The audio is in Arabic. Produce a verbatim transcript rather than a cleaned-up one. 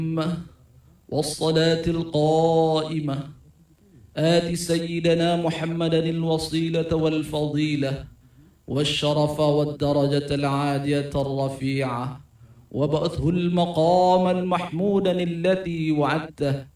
والصلاة القائمة آت سيدنا محمدا الوصيلة والفضيلة والشرف والدرجة العالية الرفيعة وابعثه المقام المحمودا الذي وعدته